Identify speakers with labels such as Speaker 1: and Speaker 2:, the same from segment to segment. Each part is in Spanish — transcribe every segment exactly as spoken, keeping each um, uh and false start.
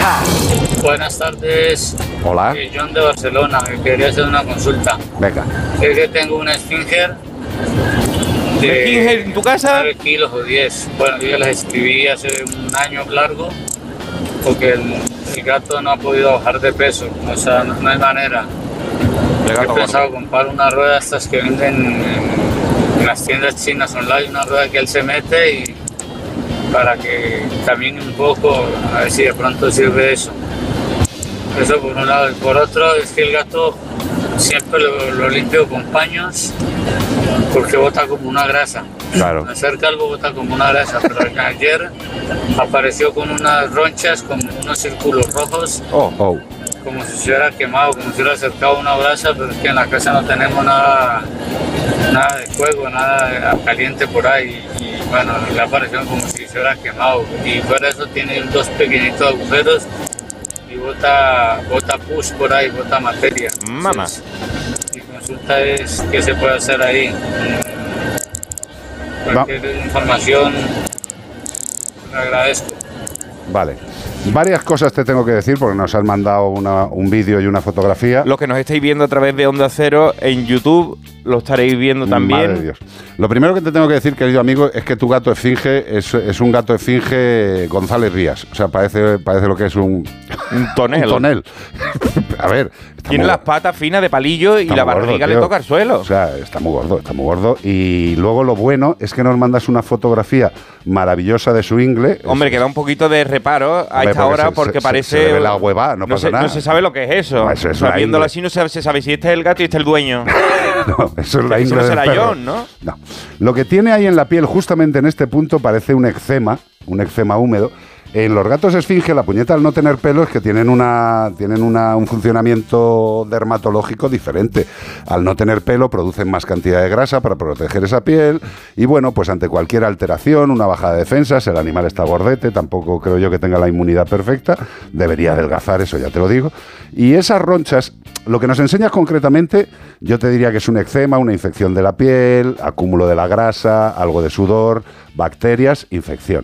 Speaker 1: Buenas tardes.
Speaker 2: Hola.
Speaker 1: Soy John de Barcelona. Quería hacer una consulta.
Speaker 2: Venga.
Speaker 1: Es que tengo una Stinger de
Speaker 3: ¿Un Stinger en tu casa?
Speaker 1: nueve kilos o diez. Bueno, yo las escribí hace un año largo porque el, el gato no ha podido bajar de peso. O sea, no, no hay manera. He pensado gordo. comprar una rueda estas que venden en, en las tiendas chinas online, una rueda que él se mete y para que camine un poco, a ver si de pronto sirve eso. Eso por un lado. Y por otro es que el gato siempre lo, lo limpio con paños porque bota como una grasa.
Speaker 2: Claro.
Speaker 1: Me acerca algo, bota como una grasa, pero ayer apareció con unas ronchas, con unos círculos rojos.
Speaker 2: Oh, oh.
Speaker 1: Como si se hubiera quemado, como si hubiera acercado una brasa, pero es que en la casa no tenemos nada, nada de fuego, nada caliente por ahí. Y bueno, le apareció como si se hubiera quemado. Y fuera de eso tiene dos pequeñitos agujeros y bota, bota pus por ahí, bota materia.
Speaker 3: Mamá.
Speaker 1: Mi consulta es qué se puede hacer ahí. Cualquier Va. información, le agradezco.
Speaker 2: Vale. Varias cosas te tengo que decir porque nos han mandado una, un vídeo y una fotografía.
Speaker 3: Los que nos estáis viendo a través de Onda Cero en YouTube lo estaréis viendo también.
Speaker 2: Madre de Dios. Lo primero que te tengo que decir, querido amigo, es que tu gato esfinge es, es un gato esfinge González Rías. O sea, parece, parece lo que es un...
Speaker 3: Un tonel.
Speaker 2: un tonel. A ver...
Speaker 3: Tiene las patas finas de palillo y la barriga gordo, le toca al suelo.
Speaker 2: O sea, está muy gordo, está muy gordo. Y luego lo bueno es que nos mandas una fotografía maravillosa de su ingle.
Speaker 3: Hombre, es, que da un poquito de reparo a Hombre, esta hora se, porque se, parece...
Speaker 2: Se, se ve la hueva, no, no pasa
Speaker 3: se,
Speaker 2: nada.
Speaker 3: No se sabe lo que es eso.
Speaker 2: No, eso es
Speaker 3: o sea, viéndolo
Speaker 2: ingle.
Speaker 3: así no se, se sabe si este es el gato y este es el dueño.
Speaker 2: No, eso es la ingle
Speaker 3: eso no
Speaker 2: del
Speaker 3: será
Speaker 2: perro.
Speaker 3: John, ¿no?
Speaker 2: No. Lo que tiene ahí en la piel, justamente en este punto, parece un eczema, un eczema húmedo. En los gatos esfinge, la puñeta al no tener pelo es que tienen una tienen una, un funcionamiento dermatológico diferente. Al no tener pelo producen más cantidad de grasa para proteger esa piel y bueno, pues ante cualquier alteración, una bajada de defensas, el animal está gordete, tampoco creo yo que tenga la inmunidad perfecta, debería adelgazar, eso ya te lo digo. Y esas ronchas, lo que nos enseñas concretamente, yo te diría que es un eczema, una infección de la piel, acúmulo de la grasa, algo de sudor, bacterias, infección.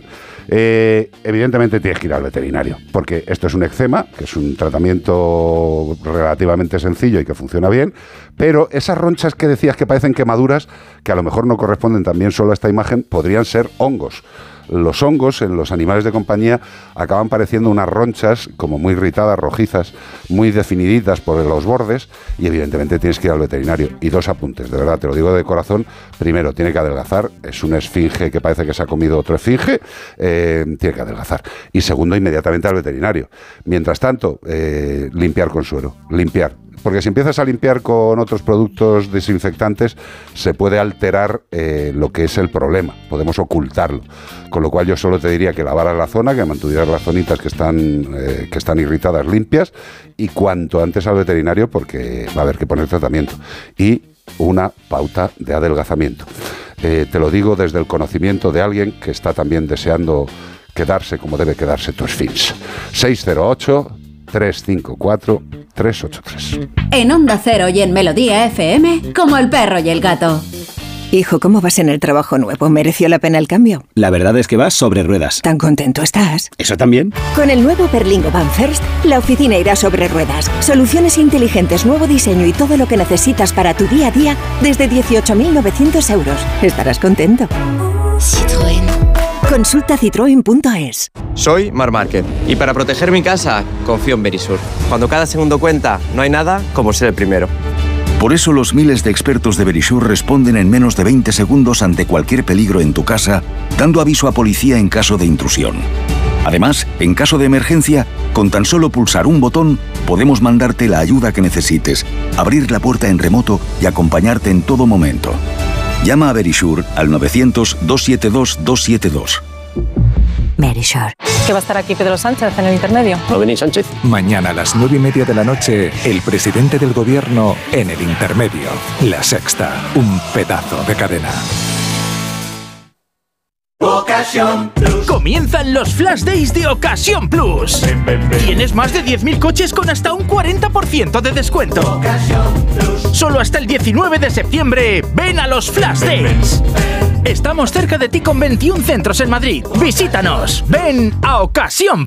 Speaker 2: Eh, evidentemente tienes que ir al veterinario, porque esto es un eczema, que es un tratamiento relativamente sencillo y que funciona bien, pero esas ronchas que decías que parecen quemaduras, que a lo mejor no corresponden también solo a esta imagen, podrían ser hongos. Los hongos en los animales de compañía acaban pareciendo unas ronchas como muy irritadas, rojizas, muy definiditas por los bordes y evidentemente tienes que ir al veterinario. Y dos apuntes, de verdad, te lo digo de corazón. Primero, tiene que adelgazar, es una esfinge que parece que se ha comido otro esfinge, eh, tiene que adelgazar. Y segundo, inmediatamente al veterinario. Mientras tanto, eh, limpiar con suero, limpiar. Porque si empiezas a limpiar con otros productos desinfectantes, se puede alterar eh, lo que es el problema, podemos ocultarlo. Con lo cual yo solo te diría que lavaras la zona, que mantuvieras las zonitas que están, eh, que están irritadas limpias y cuanto antes al veterinario porque va a haber que poner tratamiento. Y una pauta de adelgazamiento. Eh, te lo digo desde el conocimiento de alguien que está también deseando quedarse como debe quedarse tu Sphinx. seis cero ocho, tres cinco cuatro, tres ocho tres.
Speaker 4: En Onda Cero y en Melodía F M, como el perro y el gato.
Speaker 5: Hijo, ¿cómo vas en el trabajo nuevo? ¿Mereció la pena el cambio?
Speaker 6: La verdad es que vas sobre ruedas.
Speaker 5: ¿Tan contento estás?
Speaker 6: ¿Eso también?
Speaker 5: Con el nuevo Berlingo Van First, la oficina irá sobre ruedas. Soluciones inteligentes, nuevo diseño y todo lo que necesitas para tu día a día desde dieciocho mil novecientos euros. Estarás contento.
Speaker 7: Citroën.
Speaker 5: Consulta citroen punto es.
Speaker 8: Soy Mar Márquez y para proteger mi casa confío en Verisur. Cuando cada segundo cuenta, no hay nada como ser el primero.
Speaker 9: Por eso los miles de expertos de Verisur responden en menos de veinte segundos ante cualquier peligro en tu casa, dando aviso a policía en caso de intrusión. Además, en caso de emergencia, con tan solo pulsar un botón, podemos mandarte la ayuda que necesites, abrir la puerta en remoto y acompañarte en todo momento. Llama a Verisur al novecientos, doscientos setenta y dos, doscientos setenta y dos.
Speaker 10: Verisur.
Speaker 11: ¿Que va a estar aquí Pedro Sánchez en el intermedio?
Speaker 6: ¿No venís, Sánchez?
Speaker 12: Mañana a las nueve y media de la noche, el presidente del gobierno en el intermedio. La Sexta, un pedazo de cadena.
Speaker 13: Ocasión Plus. Comienzan los Flash Days de Ocasión Plus. Ven, ven, ven. Tienes más de diez mil coches con hasta un cuarenta por ciento de descuento. Ocasión Plus. Solo hasta el diecinueve de septiembre. Ven a los Flash ven, Days. Ven, ven. Estamos cerca de ti con veintiún centros en Madrid. Visítanos. Ven a Ocasión